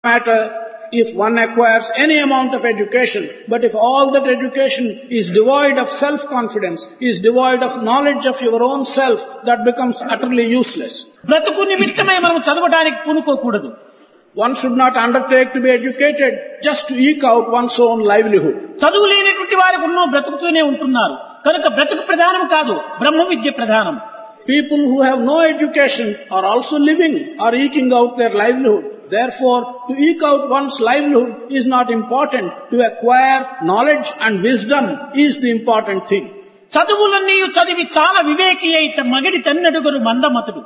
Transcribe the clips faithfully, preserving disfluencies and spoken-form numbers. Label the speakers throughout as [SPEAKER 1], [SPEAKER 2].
[SPEAKER 1] matter if one acquires any amount of education, but if all that education is devoid of self-confidence, is devoid of knowledge of your own self, that becomes utterly useless.
[SPEAKER 2] బ్రతుకు నిమిత్తమై మనం చదవడానికి పూనుకోకూడదు.
[SPEAKER 1] One should not undertake to be educated just to eke out one's own livelihood.
[SPEAKER 2] చదువు లేనటువంటి వారు ఎన్నో బ్రతుకుతూనే ఉంటున్నారు. కనుక బ్రతుకు ప్రధానం కాదు, బ్రహ్మ విద్య ప్రధానం.
[SPEAKER 1] People who have no education are also living or eking out their livelihood. Therefore, to eke out one's livelihood is not important. To acquire knowledge and wisdom is the important thing.
[SPEAKER 2] చదువులన్నీ చదివి చాలా వివేకి అయితే మగడి తన్నడుగురు మందమతుడు.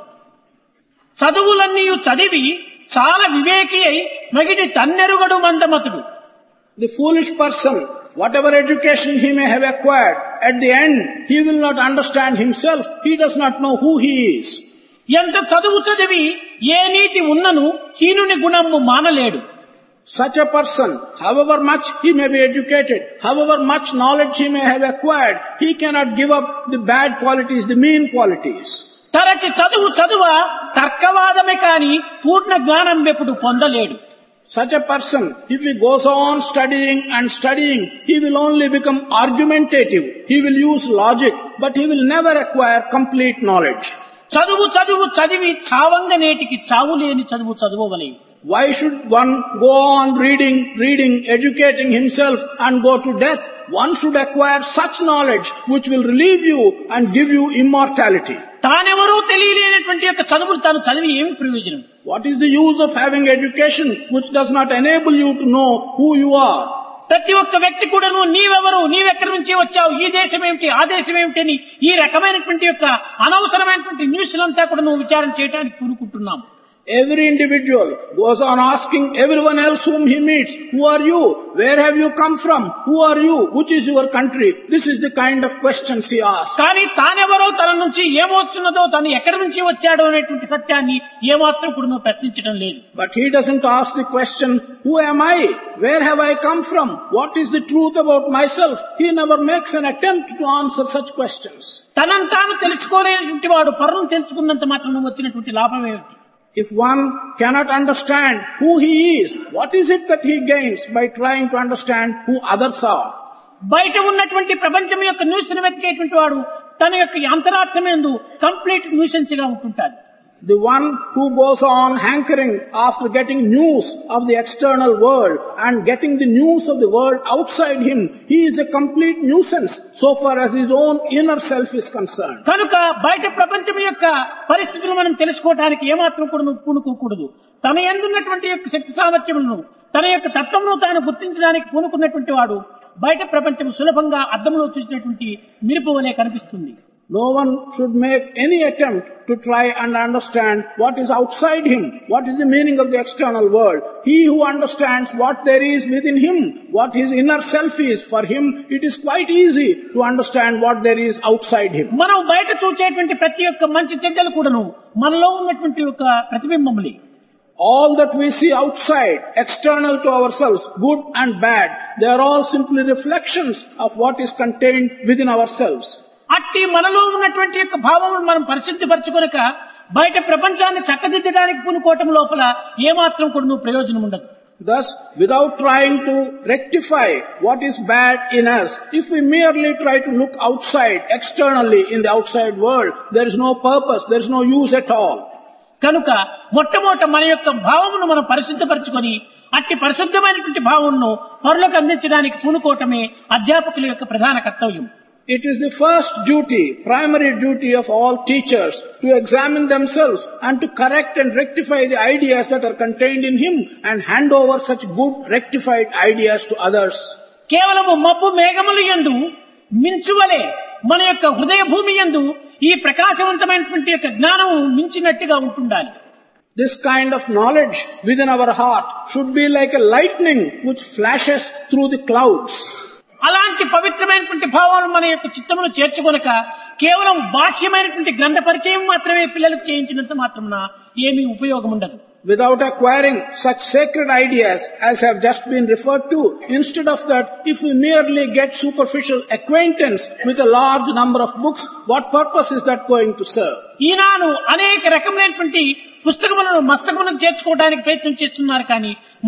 [SPEAKER 2] చదువులన్నీ చదివి చాలా వివేకి అయి మగిడి తన్నెరుగడు మందమతుడు.
[SPEAKER 1] The foolish person, whatever education he may have acquired, at the end he will not understand himself. He does not know who he is.
[SPEAKER 2] ఎంత చదువు చదివి ఏ నీతి ఉన్నను హీనుని గుణము మానలేడు.
[SPEAKER 1] Such a person, however much he may be educated, however much knowledge he may have acquired, he cannot give up the bad qualities, the mean qualities.
[SPEAKER 2] తరచి చదువు చదువ తర్కవాదమే కాని పూర్ణ జ్ఞానం ఎప్పుడు పొందలేడు.
[SPEAKER 1] Such a person, if he goes on studying and studying, he will only become argumentative. He will use logic, but he will never acquire complete knowledge.
[SPEAKER 2] చదువు చదువు చదివి చావంగ నేటికి చావు లేని చదువు చదువవలే.
[SPEAKER 1] Why should one go on reading, reading, educating himself and go to death? One should acquire such knowledge which will relieve you and give you immortality.
[SPEAKER 2] తానెవరూ తెలియలేనటువంటి యొక్క చదువులు తాను చదివి ఏమి ప్రయోజనం?
[SPEAKER 1] What is the use of having education which does not enable you to know who you are?
[SPEAKER 2] ప్రతి ఒక్క వ్యక్తి కూడాను నీవెవరు, నీవెక్కడి నుంచి వచ్చావు, ఈ దేశం ఏమిటి, ఆ దేశం ఏమిటని ఈ రకమైనటువంటి యొక్క అనవసరమైనటువంటి న్యూస్లంతా కూడా నువ్వు విచారం చేయడానికి పూనుకుంటున్నాం.
[SPEAKER 1] Every individual goes on asking everyone else whom he meets, who are you? Where have you come from? Who are you? Which is your country? This is the kind of questions he asks.
[SPEAKER 2] కానీ తానెవరో తన నుంచి ఏమొస్తున్నదో తను ఎక్కడి నుంచి వచ్చాడో అనేటువంటి సత్యాన్ని ఏమాత్రం కూడా నువ్వు ప్రశ్నించడం లేదు.
[SPEAKER 1] But he doesn't ask the question, who am I? Where have I come from? What is the truth about myself? He never makes an attempt to answer such questions.
[SPEAKER 2] తనను తాను తెలుసుకోలేనటువంటి వాడు పరులను తెలుసుకున్నంత మాత్రం వచ్చినటువంటి లాభం ఏమిటి?
[SPEAKER 1] If one cannot understand who he is, what is it that he gains by trying to understand who others are?
[SPEAKER 2] బయట ఉన్నటువంటి ప్రపంచం యొక్క న్యూస్ ని వెతికేటువంటి వాడు తన యొక్క అంతరార్థమేందు కంప్లీట్ న్యూసెన్స్ గా ఉంటుంటాడు.
[SPEAKER 1] The one who goes on hankering after getting news of the external world and getting the news of the world outside him, he is a complete nuisance so far as his own inner self is concerned.
[SPEAKER 2] కనుక బయట ప్రపంచం యొక్క పరిస్థితులు మనం తెలుసుకోవడానికి ఏమాత్రం కూడా పూనుకోకూడదు. తన యందున్నటువంటి యొక్క శక్తి సామర్థ్యములను, తన యొక్క తత్వమును తాను గుర్తించడానికి పూనుకున్నటువంటి వాడు బయట ప్రపంచం సులభంగా అద్దంలో చూసినటువంటి మిరుపు వలె కనిపిస్తుంది.
[SPEAKER 1] No one should make any attempt to try and understand what is outside him, what is the meaning of the external world. He who understands what there is within him, what his inner self is, for him it is quite easy to understand what there is outside him.
[SPEAKER 2] మనం బయట చూసేటువంటి ప్రతి ఒక్క మంచి చెడ్డలు కూడాను మనలో ఉన్నటువంటి ఒక ప్రతిబింబములే.
[SPEAKER 1] All that we see outside, external to ourselves, good and bad, they are all simply reflections of what is contained within ourselves.
[SPEAKER 2] అట్టి మనలో ఉన్నటువంటి యొక్క భావమును మనం పరిశుద్ధిపరచుకొనక బయట ప్రపంచాన్ని చక్కదిద్దడానికి పూనుకోవటం లోపల ఏమాత్రం కూడా ప్రయోజనం ఉండదు.
[SPEAKER 1] Thus, without trying to rectify what is bad in us, if we merely try to look outside, externally in the outside world, there is no purpose, there is no use at all.
[SPEAKER 2] కనుక మొట్టమొదట మన యొక్క భావమును మనం పరిశుద్ధపరచుకొని అట్టి పరిశుద్ధమైనటువంటి భావమును పరులకు అందించడానికి పూనుకోవటమే అధ్యాపకుల యొక్క ప్రధాన కర్తవ్యం.
[SPEAKER 1] It is the first duty, primary duty of all teachers to examine themselves and to correct and rectify the ideas that are contained in him and hand over such good rectified ideas to others.
[SPEAKER 2] కేవలము మబ్బు మేఘములు యందు మించువలే మన యొక్క హృదయ భూమి యందు ఈ ప్రకాశవంతమైనటువంటి యొక్క జ్ఞానము మించినట్టుగా ఉంటుండాలి.
[SPEAKER 1] This kind of knowledge within our heart should be like a lightning which flashes through the clouds.
[SPEAKER 2] అలాంటి పవిత్రమైనటువంటి భావాలను మన యొక్క చిత్తమును చేర్చుకొనక కేవలం బాహ్యమైనటువంటి గ్రంథ పరిచయం మాత్రమే పిల్లలకు చేయించినంత మాత్రమున ఏమీ ఉపయోగం ఉండదు.
[SPEAKER 1] Without acquiring such sacred ideas as have just been referred to, instead of that, if we merely get superficial acquaintance with a large number of books, what purpose is that going to serve?
[SPEAKER 2] ఈనాడు అనేక రకమైనటువంటి పుస్తకములను మస్తకములకు చేర్చుకోవడానికి ప్రయత్నం చేస్తున్నారు కానీ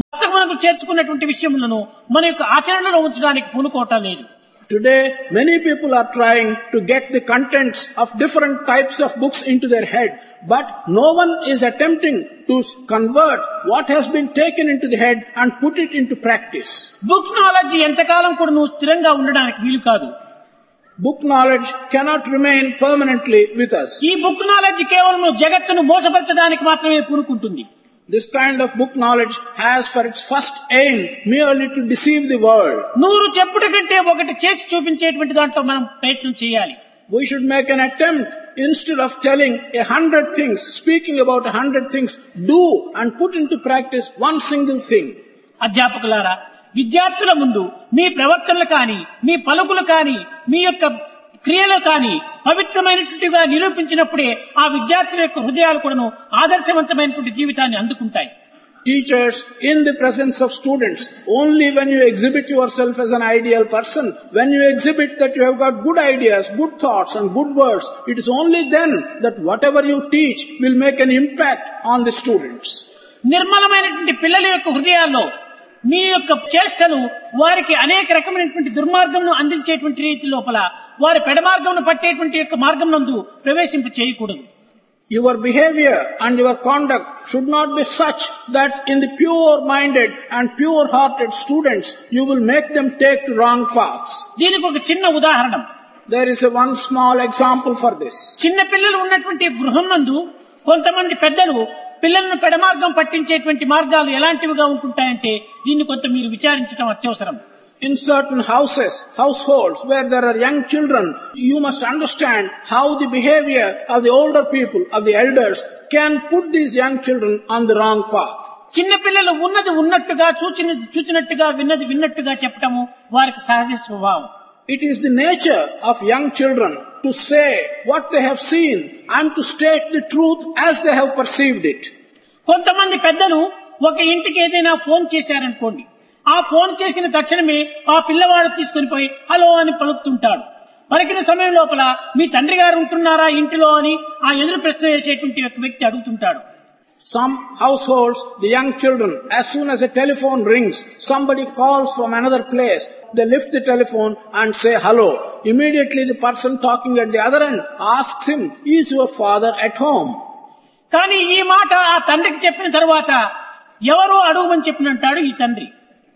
[SPEAKER 2] మనకు చేర్చుకున్నటువంటి విషయములను మన యొక్క ఆచరణలో ఉంచడానికి పూనుకోవటం లేదు.
[SPEAKER 1] Today, many people are trying to get the contents of different types of books into their head, but no one is attempting to convert what has been taken into the head and put it into practice.
[SPEAKER 2] Book knowledge ఎంతకాలం కూడా నువ్వు స్థిరంగా ఉండడానికి వీలు కాదు.
[SPEAKER 1] Book knowledge cannot remain permanently with us.
[SPEAKER 2] ఈ book knowledge కేవలం జగత్తును మోసపరచడానికి మాత్రమే పూనుకుంటుంది.
[SPEAKER 1] This kind of book knowledge has for its first aim merely to deceive the world.
[SPEAKER 2] నూరు చెప్పుట కంటే ఒకటి చేసి చూపించేటువంటి దాంట్లో మనం ప్రయత్నం చేయాలి.
[SPEAKER 1] We should make an attempt, instead of telling a hundred things, speaking about a hundred things, do and put into practice one single thing.
[SPEAKER 2] అధ్యాపకులారా, విద్యార్థుల ముందు మీ ప్రవర్తనలు కానీ, మీ పలుకులు కానీ, మీ యొక్క క్రియలు కానీ పవిత్రమైనటువంటిగా నిరూపించినప్పుడే ఆ విద్యార్థుల యొక్క హృదయాలు కూడాను ఆదర్శవంతమైనటువంటి జీవితాన్ని అందుకుంటాయి.
[SPEAKER 1] Teachers, in the presence of students, only when you exhibit yourself as an ideal person, when you exhibit that you have got good ideas, good thoughts and good words, it is only then that whatever you teach will make an impact on the students.
[SPEAKER 2] నిర్మలమైనటువంటి పిల్లల యొక్క హృదయాల్లో మీ యొక్క చేష్టలు వారికి అనేక రకమైనటువంటి దుర్మార్గంను అందించేటువంటి రీతి లోపల వారి పెడమార్గంను పట్టేటువంటి యొక్క మార్గం నందు ప్రవేశింప చేయకూడదు.
[SPEAKER 1] Your behavior and your conduct should not be such that in the pure-minded and pure-hearted students you will make them take wrong paths.
[SPEAKER 2] దీనికి ఒక చిన్న ఉదాహరణ.
[SPEAKER 1] There is a one small example for this.
[SPEAKER 2] చిన్న పిల్లలు ఉన్నటువంటి గృహం నందు కొంతమంది పెద్దలు పిల్లలను పెడమార్గం పట్టించేటువంటి మార్గాలు ఎలాంటివిగా ఉంటుంటాయంటే దీన్ని కొంత మీరు విచారించడం అత్యవసరం.
[SPEAKER 1] In certain houses, households where there are young children, you must understand how the behavior of the older people, of the elders, can put these young children on the wrong path.
[SPEAKER 2] చిన్న పిల్లలు ఉన్నది ఉన్నట్టుగా చూచిన చూచినట్టుగా విన్నది విన్నట్టుగా చెప్పటము వారికి సహజ స్వభావం.
[SPEAKER 1] It is the nature of young children to say what they have seen and to state the truth as they have perceived it.
[SPEAKER 2] కొంతమంది పెద్దలు ఒక ఇంటికి ఏదైనా ఫోన్ చేశారనుకోండి, ఆ ఫోన్ చేసిన తక్షణమే ఆ పిల్లవాడు తీసుకుని పోయి హలో అని పలుకుతుంటాడు. పలికిన సమయం లోపల మీ తండ్రి గారు ఉంటున్నారా ఇంటిలో అని ఆ ఎదురు ప్రశ్న వేసేటువంటి ఒక వ్యక్తి అడుగుతుంటాడు.
[SPEAKER 1] Some households, the young children, as soon as a telephone rings, somebody calls from another place, they lift the telephone and say hello. Immediately the person talking at the other end asks him, is your father at home?
[SPEAKER 2] కానీ ఈ మాట ఆ తండ్రికి చెప్పిన తర్వాత ఎవరో అడుగుమని చెప్పినంటాడు ఈ తండ్రి.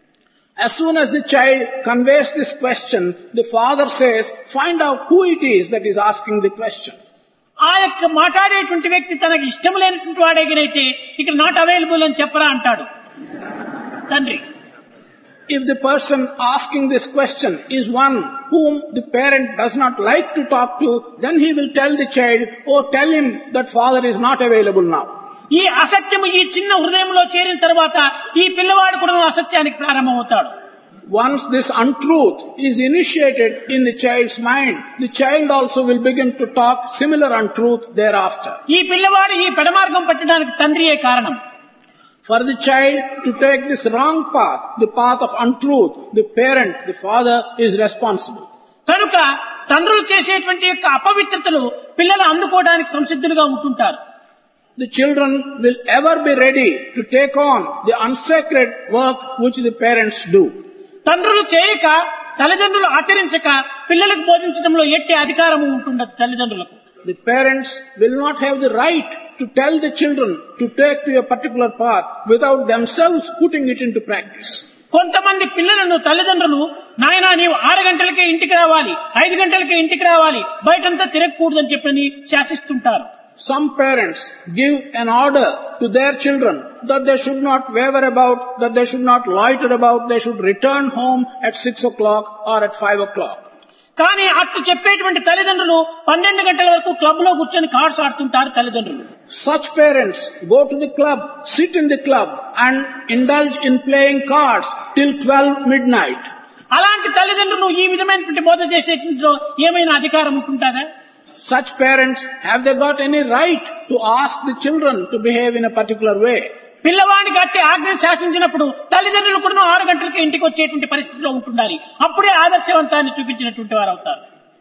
[SPEAKER 1] As soon as the child conveys this question, the father says, find out who it is that is asking the question.
[SPEAKER 2] ఆ యొక్క మాట్లాడేటువంటి వ్యక్తి తనకి ఇష్టం లేనటువంటి వాడేగినైతే ఇక్కడ నాట్ అవైలబుల్ అని చెప్పరా అంటాడు తండ్రి.
[SPEAKER 1] If the person asking this question is one whom the parent does not like to talk to, then he will tell the child, oh, tell him that father is not available now.
[SPEAKER 2] ఈ అసత్యము ఈ చిన్న హృదయంలో చేరిన తర్వాత ఈ పిల్లవాడు కూడా అసత్యానికి ప్రారంభమవుతాడు.
[SPEAKER 1] Once this untruth is initiated in the child's mind, the child also will begin to talk similar untruth thereafter.
[SPEAKER 2] ఈ పిల్లవాడు ఈ పెడమార్గం పట్టడానికి తండ్రియే కారణం.
[SPEAKER 1] For the child to take this wrong path, the path of untruth, the parent, the father is responsible.
[SPEAKER 2] కనుక తండ్రులు చేసేటువంటి యొక్క అపవిత్రతలు పిల్లలు అందుకోవడానికి సంసిద్ధులుగా ఉంటుంటారు.
[SPEAKER 1] The children will ever be ready to take on the unsacred work which the parents do.
[SPEAKER 2] తండ్రులు చేయక తల్లిదండ్రులు ఆచరించక పిల్లలకు బోధించడంలో ఎట్టి అధికారము ఉంటుండదు తల్లిదండ్రులకు.
[SPEAKER 1] The parents will not have the right to tell the children to take to a particular path without themselves putting it into practice.
[SPEAKER 2] కొంతమంది పిల్లలను తల్లిదండ్రులు నాయనా నీవు ఆరు గంటలకే ఇంటికి రావాలి, ఐదు గంటలకే ఇంటికి రావాలి, బయటంతా తిరగకూడదని చెప్పని శాసిస్తుంటారు.
[SPEAKER 1] Some parents give an order to their children that they should not waver about, that they should not loiter about, they should return home at six o'clock or at five o'clock.
[SPEAKER 2] కానీ అట్లు చెప్పేటువంటి తల్లిదండ్రులు పన్నెండు గంటల వరకు club లో కూర్చొని cards ఆడుతుంటారు తల్లిదండ్రులు.
[SPEAKER 1] Such parents go to the club, sit in the club and indulge in playing cards till twelve midnight.
[SPEAKER 2] అలాంటి తల్లిదండ్రులు ఈ విధమైనటువంటి బోధ చేసేట్లో ఏమైనా అధికారం ఉంటుందా?
[SPEAKER 1] Such parents, have they got any right to ask the children to behave in a particular way?
[SPEAKER 2] పిల్లవాడికి అట్టి ఆజ్ఞ శాసించినప్పుడు తల్లిదండ్రులు కూడా ఆరు గంటలకి ఇంటికి వచ్చేటువంటి పరిస్థితిలో ఉంటుండాలి. అప్పుడే ఆదర్శవంతాన్ని చూపించినటువంటి వారు అవుతారు.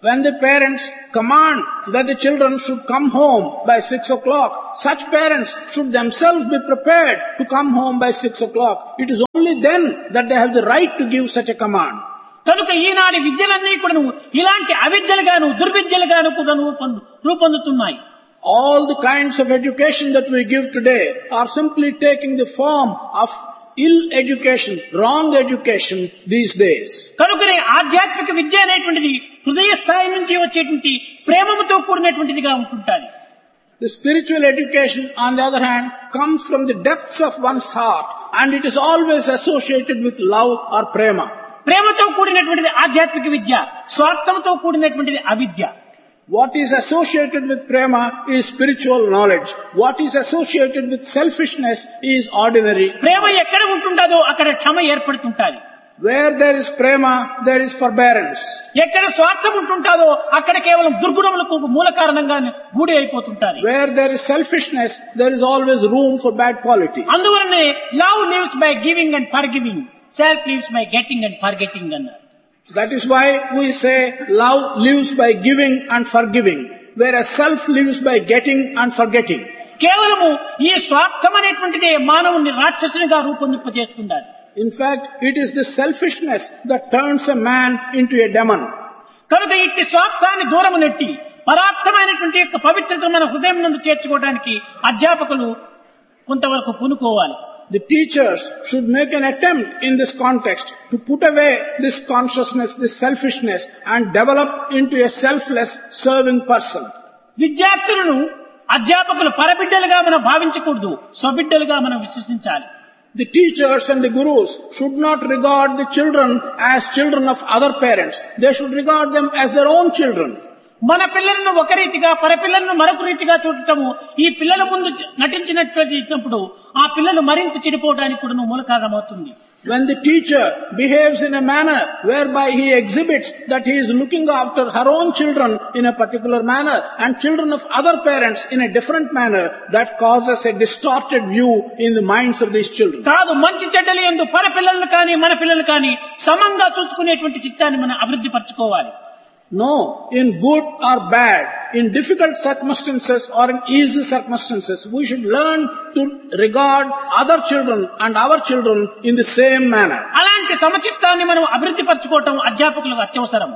[SPEAKER 1] When the parents command that the children should come home by six o'clock, such parents should themselves be prepared to come home by six o'clock. It is only then that they have the right to give such a command.
[SPEAKER 2] కనుక ఈనాటి విద్యలన్నీ కూడా ఇలాంటి అవిద్యలుగాను దుర్విద్యలుగాను కూడా రూపొందుతున్నాయి.
[SPEAKER 1] All the kinds of education that we give today are simply taking the form of ill education, wrong education these days.
[SPEAKER 2] కనుకనే ఆధ్యాత్మిక విద్య అనేటువంటిది హృదయ స్థాయి నుంచి వచ్చేటువంటి ప్రేమతో కూడినటువంటిదిగా ఉంటుంటుంది.
[SPEAKER 1] The spiritual education, on the other hand, comes from the depths of one's heart, and it is always associated with love or prema.
[SPEAKER 2] ప్రేమతో కూడినటువంటిది ఆధ్యాత్మిక విద్య, స్వార్థంతో కూడినటువంటిది అవిద్య.
[SPEAKER 1] What is associated with prema is spiritual knowledge. What is associated with selfishness is ordinary.
[SPEAKER 2] ప్రేమ ఎక్కడ ఉంటుందో అక్కడ క్షమ ఏర్పడుతుంటాది.
[SPEAKER 1] Where there is prema, there is forbearance.
[SPEAKER 2] ఎక్కడ స్వార్థం ఉంటుందో అక్కడ కేవలం దుర్గుణములకు మూల కారణంగా గూడి అయిపోతుంటాది.
[SPEAKER 1] Where there is selfishness, there is always room for bad quality.
[SPEAKER 2] అందువలనే love lives by giving and forgiving, self lives by getting and forgetting అన్నారు.
[SPEAKER 1] That is why we say love lives by giving and forgiving, whereas self lives by getting and forgetting.
[SPEAKER 2] కేవలము ఈ స్వార్థం అనేటువంటిదే మానవుని రాక్షసునిగా రూపొందింపజేస్తున్నది.
[SPEAKER 1] In fact, it is the selfishness that turns a man into a demon.
[SPEAKER 2] కనుక ఇట్టి స్వార్థాన్ని దూరము నెట్టి పరార్థమైనటువంటి యొక్క పవిత్రతను మన హృదయం నందు చేర్చుకోవడానికి అధ్యాపకులు కొంతవరకు పూనుకోవాలి.
[SPEAKER 1] The teachers should make an attempt in this context to put away this consciousness, this selfishness, and develop into a selfless, serving person.
[SPEAKER 2] విద్యార్థులను అధ్యాపకులు పరబిడ్డలుగా మనం భావించకూడదు, స్వబిడ్డలుగా మనం విశ్వసించాలి.
[SPEAKER 1] The teachers and the gurus should not regard the children as children of other parents. They should regard them as their own children.
[SPEAKER 2] మన పిల్లలను ఒక రీతిగా పరపిల్లలను మరొక రీతిగా చూడటము ఈ పిల్లల ముందు నటించినప్పుడు ఆ పిల్లలు మరింత చెడిపోవడానికి కూడా మూల కారణమవుతుంది.
[SPEAKER 1] When the teacher behaves in a manner whereby he exhibits that he is looking after her own children in a particular manner and children of other parents in a different manner, that causes a distorted view in the minds of these children.
[SPEAKER 2] కాదు, మంచి చెడ్డలు యందు పరపిల్లలను కానీ మన పిల్లలు కానీ సమంగా చూసుకునేటువంటి చిత్తాన్ని మనం అభివృద్ధి పరచుకోవాలి.
[SPEAKER 1] No, in good or bad, in difficult circumstances or in easy circumstances, we should learn to regard other children and our children in the same manner.
[SPEAKER 2] అలాంటి సమచిత్తాన్ని మనం అభివృద్ధి పరచుకోవటం అధ్యాపకులకు అత్యవసరం.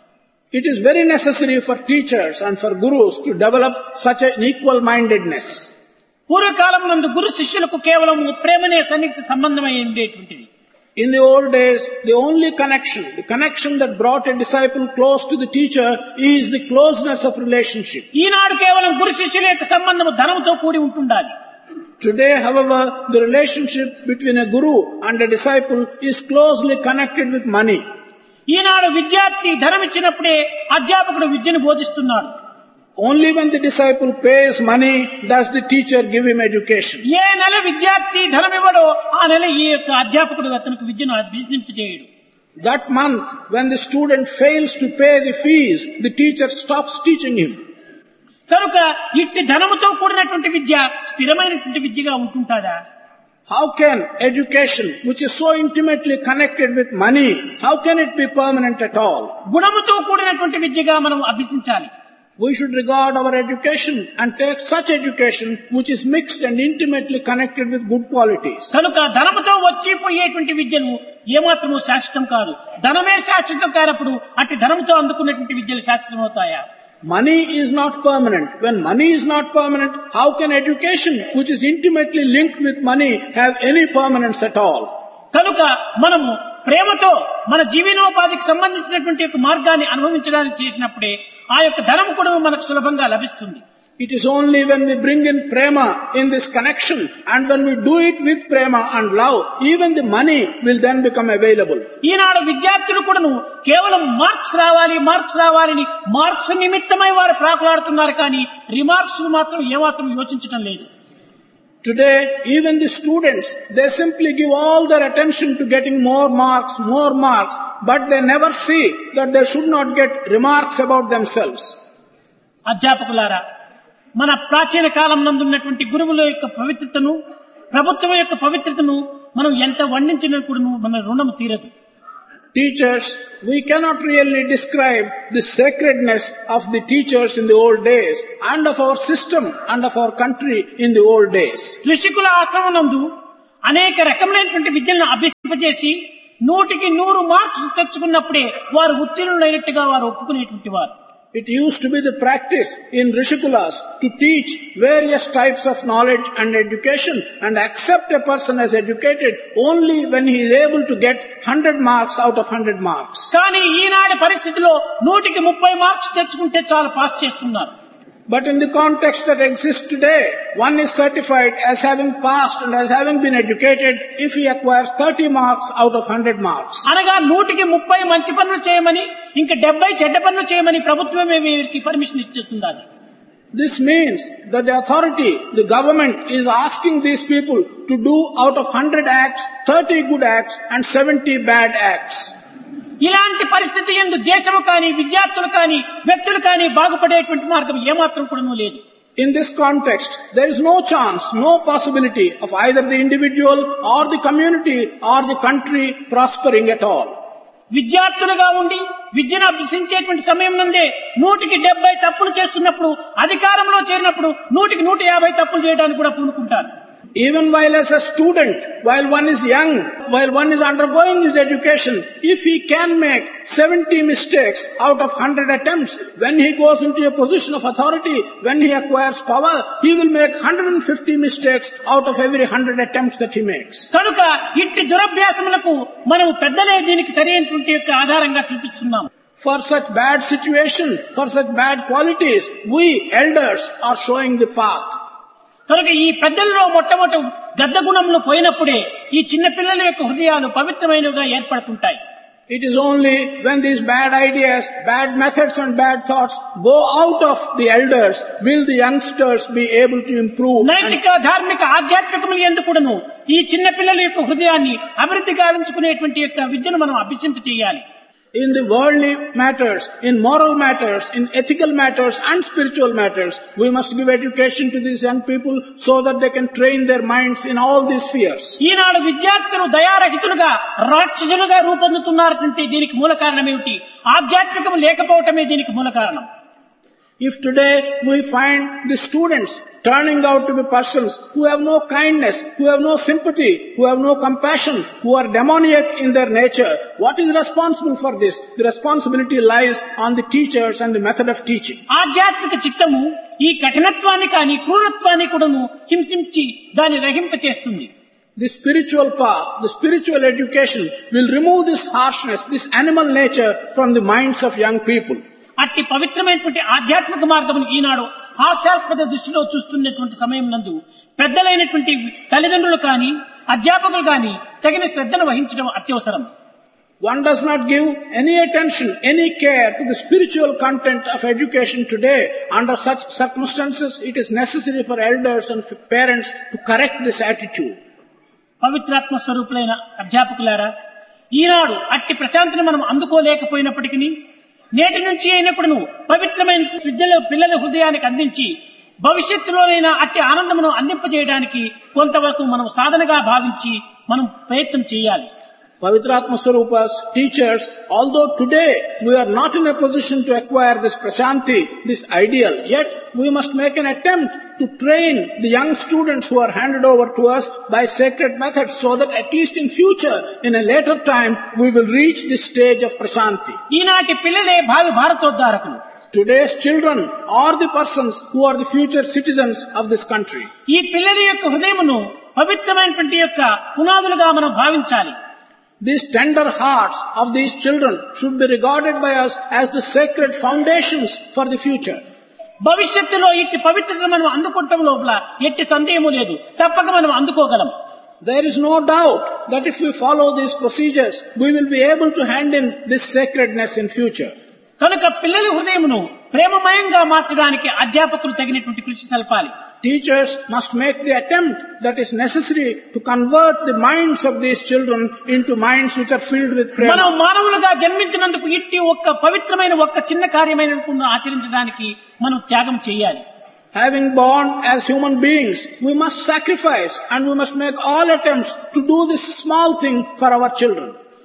[SPEAKER 1] It is very necessary for teachers and for gurus to develop such an equal-mindedness.
[SPEAKER 2] పూర్వకాలం నందు గురు శిష్యులకు కేవలం ప్రేమనే సన్నిహిత సంబంధమై ఉండేటువంటిది.
[SPEAKER 1] In the old days, the only connection, the connection that brought a disciple close to the teacher is the closeness of relationship.
[SPEAKER 2] ఈనాడు కేవలం గురు శిష్యుల యొక్క సంబంధం ధనంతో కూడి ఉంటుండాలి.
[SPEAKER 1] Today, however, the relationship between a guru and a disciple is closely connected with money.
[SPEAKER 2] ఈనాడు విద్యార్థి ధనం ఇచ్చినప్పుడే అధ్యాపకుడు విద్యను బోధిస్తున్నాడు.
[SPEAKER 1] Only when the disciple pays money does the teacher give him education.
[SPEAKER 2] ఏ నెల విద్యార్థి ధనం ఇవ్వడో ఆ నెల ఈ యొక్క అధ్యాపకుడు అతనికి విద్యను అభ్యసింపజేయడు.
[SPEAKER 1] That month, when the student fails to pay the fees, the teacher stops teaching him.
[SPEAKER 2] కనుక ఇట్టి ధనముతో కూడినటువంటి విద్య స్థిరమైనటువంటి విద్యగా ఉంటుంటాదా?
[SPEAKER 1] How can education, which is so intimately connected with money, how can it be permanent at all?
[SPEAKER 2] గుణముతో కూడినటువంటి విద్యగా మనం అభ్యసించాలి.
[SPEAKER 1] We should regard our education and take such education which is mixed and intimately connected with good qualities.
[SPEAKER 2] కనుక ధనముతో వచ్చిపోయేటువంటి విద్యను ఏమాత్రము శాశ్వతం కాదు. ధనమే శాశ్వతం కానప్పుడు అట్టి ధనముతో అందుకున్నటువంటి విద్యలు శాశ్వతం అవుతాయా?
[SPEAKER 1] Money is not permanent. When money is not permanent, how can education, which is intimately linked with money, have any permanence at all?
[SPEAKER 2] కనుక మనము ప్రేమతో మన జీవనోపాధికి సంబంధించినటువంటి యొక్క మార్గాన్ని అనుభవించడానికి చేసినప్పుడే ఆ యొక్క ధనం కూడా మనకు సులభంగా లభిస్తుంది.
[SPEAKER 1] It is only when we bring in prema in this connection and when we do it with prema and love, even the money will then become available.
[SPEAKER 2] ఈనాడు విద్యార్థులు కూడాను కేవలం మార్క్స్ రావాలి మార్క్స్ రావాలని మార్క్స్ నిమిత్తమై వారు ప్రాకులాడుతున్నారు, కానీ రిమార్క్స్ మాత్రం ఏమాత్రం యోచించడం లేదు.
[SPEAKER 1] Today, even the students, they simply give all their attention to getting more marks, more marks, but they never see that they should not get remarks about themselves.
[SPEAKER 2] అధ్యాపకులారా, మన ప్రాచీన కాలం నందున్నటువంటి గురువుల యొక్క పవిత్రతను, ప్రభుత్వం యొక్క పవిత్రతను మనం ఎంత వర్ణించినా కూడా మన రుణము తీరదు.
[SPEAKER 1] Teachers, we cannot really describe the sacredness of the teachers in the old days and of our system and of our country in the old days.
[SPEAKER 2] ఋషికుల ఆశ్రమనందు అనేక రకములైనటువంటి విద్యలను అభ్యసింపజేసి నూటికి నూరు మార్క్స్ తెచ్చుకున్నప్పుడే వారు ఉత్తీర్ణులైనట్టుగా వారు ఒప్పుకునేటువంటి వారు.
[SPEAKER 1] It used to be the practice in Rishikulas to teach various types of knowledge and education and accept a person as educated only when he is able to get one hundred marks out of one hundred marks.
[SPEAKER 2] కానీ ఈనాటి పరిస్థితిలో నూటికి ముప్పై marks తెచ్చుకుంటే చాలా pass చేస్తున్నారు.
[SPEAKER 1] But in the context that exists today, one is certified as having passed and as having been educated if he acquires thirty marks out of one hundred marks.
[SPEAKER 2] అనగా నూటికి ముప్పై మంచి పనులు చేయమని ఇంకా డెబ్బై చెడ్డ పనులు చేయమని ప్రభుత్వమే వీరికి permission ఇచ్చేస్తున్నది.
[SPEAKER 1] This means that the authority, the government is asking these people to do out of one hundred acts, thirty good acts and seventy bad acts.
[SPEAKER 2] ఇలాంటి పరిస్థితి యందు దేశము కానీ విద్యార్థులు కానీ వ్యక్తులు కానీ బాగుపడేటువంటి మార్గం ఏమాత్రం కూడా లేదు.
[SPEAKER 1] In this context, there is no chance, no possibility of either the individual or the community or the country prospering at all.
[SPEAKER 2] విద్యార్థులుగా ఉండి విద్యను అభ్యసించేటువంటి సమయం నందే నూటికి డెబ్బై తప్పులు చేస్తున్నప్పుడు అధికారంలో చేరినప్పుడు నూటికి నూట యాభై తప్పులు చేయడానికి కూడా పూనుకుంటారు.
[SPEAKER 1] Even while as a student, while one is young, while one is undergoing his education, if he can make seventy mistakes out of one hundred attempts, when he goes into a position of authority, when he acquires power, he will make one hundred fifty mistakes out of every one hundred attempts that he makes.
[SPEAKER 2] కనుక ఇట్టి దురభ్యాసములకు మనం పెద్దలే దీనికి సరైనటువంటి యొక్క ఆధారంగా చూపిస్తున్నాం.
[SPEAKER 1] For such bad situation, for such bad qualities, we elders are showing the path.
[SPEAKER 2] కనుక ఈ పెద్దల్లో మొట్టమొదటి గద్ద గుణములు పోయినప్పుడే ఈ చిన్న పిల్లల యొక్క హృదయాలు పవిత్రమైనవిగా ఏర్పడుతుంటాయి.
[SPEAKER 1] It is only when these bad ideas, bad methods and bad thoughts go out of the elders will the youngsters be able to improve.
[SPEAKER 2] నైతిక ధార్మిక ఆధ్యాత్మికములు ఎందుకును ఈ చిన్న పిల్లల యొక్క హృదయాన్ని అభివృద్ధి గావించుకునేటువంటి యొక్క విద్యను మనం అభ్యసింప చేయాలి.
[SPEAKER 1] In the worldly matters, in moral matters, in ethical matters and spiritual matters, we must give education to these young people so that they can train their minds in all these spheres.
[SPEAKER 2] ఈనాడు విద్యార్థులు దయారహితులుగా రాక్షసులుగా రూపొందుతున్నారంటే దీనికి మూల కారణం ఏమిటి? ఆధ్యాత్మికము లేకపోవటమే దీనికి మూల కారణం.
[SPEAKER 1] If today we find the students turning out to be persons who have no kindness, who have no sympathy, who have no compassion, who are demoniac in their nature, what is responsible for this? The responsibility lies on the teachers and the method of teaching.
[SPEAKER 2] ఆధ్యాత్మిక చిత్తము ఈ కఠినత్వాన్ని కానీ క్రూరత్వాన్ని కూడాను హింసించి దాన్ని రహింప చేస్తుంది.
[SPEAKER 1] The spiritual path, the spiritual education will remove this harshness, this animal nature from the minds of young people.
[SPEAKER 2] అట్టి పవిత్రమైనటువంటి ఆధ్యాత్మిక మార్గమును ఈనాడు హాస్యాస్పద దృష్టిలో చూస్తున్నటువంటి సమయం నందు పెద్దలైనటువంటి తల్లిదండ్రులు కానీ అధ్యాపకులు కానీ తగిన శ్రద్ధను వహించడం అత్యవసరం.
[SPEAKER 1] One does not give any attention, any care to the spiritual content of education today. Under such circumstances, it is necessary for elders and for parents to correct this attitude.
[SPEAKER 2] పవిత్రాత్మ స్వరూపులైన అధ్యాపకులారా, ఈనాడు అట్టి ప్రశాంతిని మనం అందుకోలేకపోయినప్పటికీ నేటి నుంచి అయినప్పుడు పవిత్రమైన విద్యలో పిల్లల హృదయానికి అందించి భవిష్యత్తులోనైనా అట్టి ఆనందమును అందింపజేయడానికి కొంతవరకు మనం సాధనగా భావించి మనం ప్రయత్నం చేయాలి.
[SPEAKER 1] Pavitratma Swarupas, teachers, although today we are not in a position to acquire this prasanti, this ideal, yet we must make an attempt to train the young students who are handed over to us by sacred methods so that at least in future, in a later time, we will reach this stage of prasanti.
[SPEAKER 2] ఈనాటి పిల్లలే భావి భారతోద్ధారకులు.
[SPEAKER 1] Today's children are the persons who are the future citizens of this country.
[SPEAKER 2] ఈ పిల్లల యొక్క హృదయమును పవిత్రమైనటువంటి యొక్క పునాదులుగా మనం భావించాలి.
[SPEAKER 1] These tender hearts of these children should be regarded by us as the sacred foundations for the future.
[SPEAKER 2] భవిష్యత్తులో ఇట్టి పవిత్రతను మనం అందుకుంటాం లోపల ఎట్టి సందేహము లేదు, తప్పక మనం అందుకోగలం.
[SPEAKER 1] There is no doubt that if we follow these procedures, we will be able to hand in this sacredness in future.
[SPEAKER 2] కనుక పిల్లల హృదయమును ప్రేమమయంగా మార్చడానికి అధ్యాపకులు తగినటువంటి కృషి సల్పాలి.
[SPEAKER 1] Teachers must make the attempt that is necessary to convert the minds of these children into minds which are filled with prema.
[SPEAKER 2] మనం మానవులుగా జన్మించినందుకు ఇట్టి ఒక్క పవిత్రమైన ఒక్క చిన్న కార్యమైన ఆచరించడానికి మనం త్యాగం చేయాలి.
[SPEAKER 1] Having born as human beings, we must sacrifice and we must make all attempts to do this small thing for our children.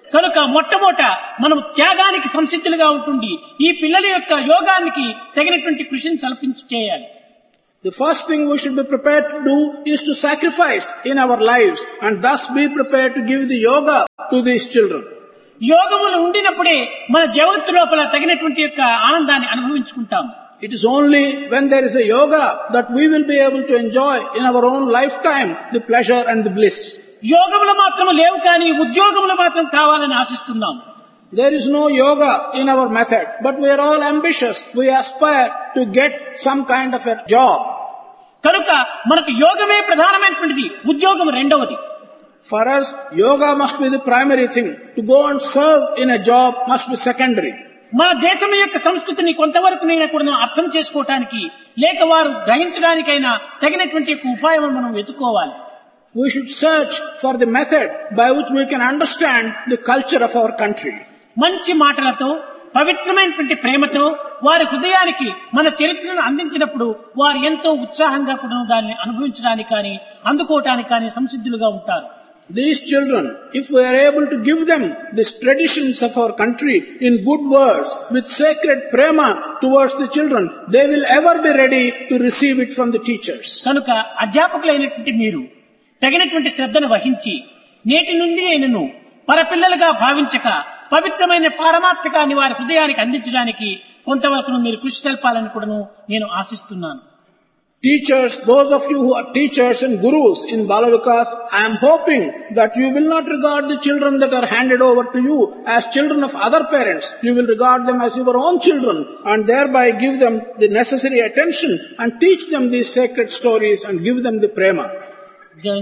[SPEAKER 2] కనుక మొట్టమొదట మనం త్యాగానికి సంసిద్ధులుగా ఉంటుంది ఈ పిల్లల యొక్క యోగానికి తగినటువంటి కృషిని సల్పించి చేయాలి.
[SPEAKER 1] The first thing we should be prepared to do is to sacrifice in our lives and thus be prepared to give the yoga to these children.
[SPEAKER 2] యోగములు ఉండినప్పుడే మన జగత్తు లోపల తగినటువంటి యొక్క ఆనందాన్ని అనుభవించుకుంటాం.
[SPEAKER 1] It is only when there is a yoga that we will be able to enjoy in our own lifetime the pleasure and the bliss.
[SPEAKER 2] యోగములు మాత్రం లేవు కానీ ఉద్యోగములు మాత్రం కావాలని ఆశిస్తున్నాం.
[SPEAKER 1] There is no yoga in our method, but we are all ambitious. We aspire to get some kind of a job.
[SPEAKER 2] కనుక మనకు యోగమే ప్రధానమైనటువంటిది, ఉద్యోగం రెండవది.
[SPEAKER 1] For us, yoga must be the primary thing. To go and serve in a job must be secondary.
[SPEAKER 2] మన దేశం యొక్క సంస్కృతిని కొంతవరకు నేను కూడా అర్థం చేసుకోవటానికి లేక వారు గ్రహించడానికైనా తగినటువంటి ఉపాయం మనం వెతుక్కోవాలి.
[SPEAKER 1] We should search for the method by which we can understand the culture of our country.
[SPEAKER 2] మంచి మాటలతో పవిత్రమైనటువంటి ప్రేమతో వారి హృదయానికి మన చరిత్రను అందించినప్పుడు వారు ఎంతో ఉత్సాహంగా కూడా దాన్ని అనుభవించడానికి కానీ అందుకోవటానికి కానీ సంసిద్ధులుగా ఉంటారు.
[SPEAKER 1] These children, if we are able to give them these traditions of our country in good words, with sacred prema towards the children, they will ever be ready to receive it from the teachers.
[SPEAKER 2] కనుక అధ్యాపకులైనటువంటి మీరు తగినటువంటి శ్రద్ధను వహించి నేటి నుండి ఆయనను పరపిల్లలుగా భావించక పవిత్రమైన పారమార్థికాన్ని వారి హృదయానికి అందించడానికి కొంతవరకు మీరు కృషి తెలపాలని కూడా నేను ఆశిస్తున్నాను.
[SPEAKER 1] Teachers, those of you who are teachers and gurus in Balavikas, I am hoping that you will not regard the children that are handed over to you as children of other parents. You will regard them as your own children and thereby give them the necessary attention and teach them these sacred stories and give them the prema.